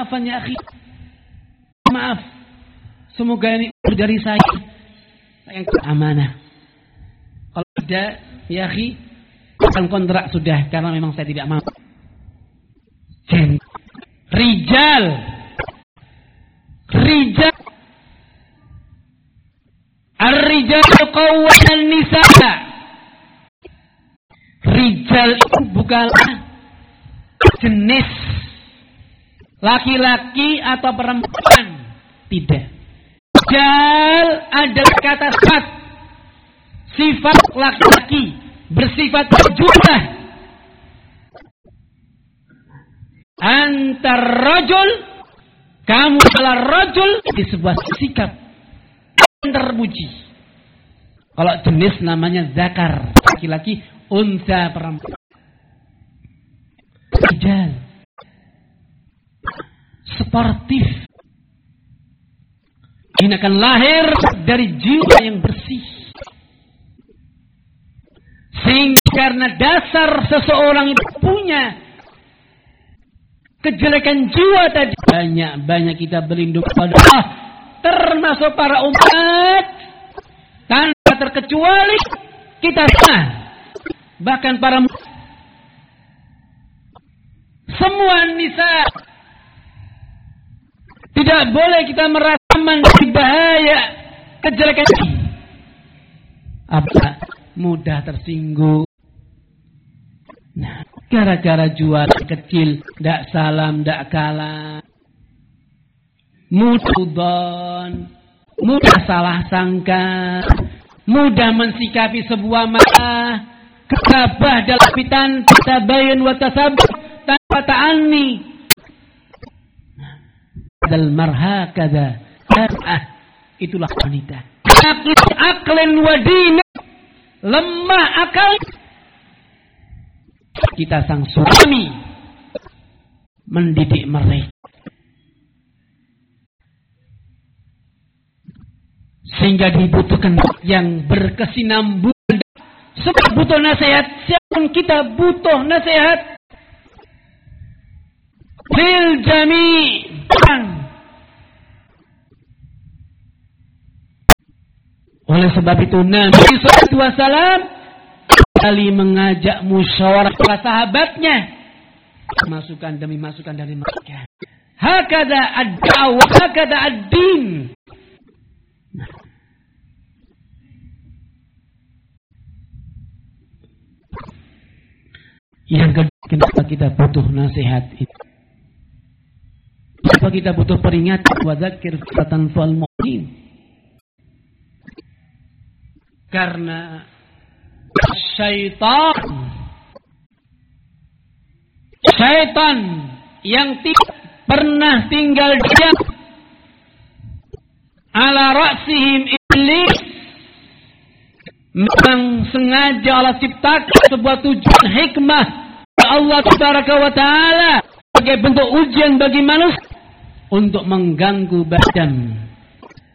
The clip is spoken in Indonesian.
maafan ya akhi. Maaf. Semoga ini dari saya yang amanah. Kalau tidak, ya akhi, akan kontrak sudah karena memang saya tidak mau. Rijal. Ar-rijal qawwatan nisa. Rijal itu bukanlah jenis laki-laki atau perempuan. Tidak. Rijal adalah kata sifat laki-laki, bersifat berjumlah. Antar rajul, kamu adalah rajul, di sebuah sikap yang terpuji. Kalau jenis namanya zakar, laki-laki, unsa perempuan. Rijal, sportif. Ini akan lahir dari jiwa yang bersih. Sehingga karena dasar seseorang itu punya kejelekan jiwa tadi, banyak kita berlindung kepada Allah, termasuk para umat, tanpa terkecuali kita semua, bahkan para semua nisa. Tidak boleh kita merasa menjadi bahaya kejelekan ini. Apa? Mudah tersinggung. Nah, gara-gara jual kecil, ndak salam, ndak kalah. Mudah salah sangka, mudah mensikapi sebuah masalah, gegabah dalam fitan, tabayun wa tasabuh, tanpa ta'anni. Dal marha kada, itulah wanita. Aklin wa din, lemah akal. Kita sang suami mendidik mereka sehingga dibutuhkan yang berkesinambungan. Sebab butuh nasihat, siapapun kita butuh nasihat. Fil jami'. Oleh sebab itu Nabi sallallahu alaihi wasallam kali mengajak musyawarah para sahabatnya, masukan demi masukan dari mereka. Hakada ad-da'wah, hakada ad-din. Yang kedua, kenapa kita butuh nasihat itu? Kenapa kita butuh peringatan? Wa dzakir fatanfa'ul mu'min. Karena syaitan yang tidak pernah tinggal diam, ala ra'sihim iblis, memang sengaja Allah ciptakan sebuah tujuan hikmah Allah Tabaraka wa Ta'ala sebagai bentuk ujian bagi manusia untuk mengganggu badan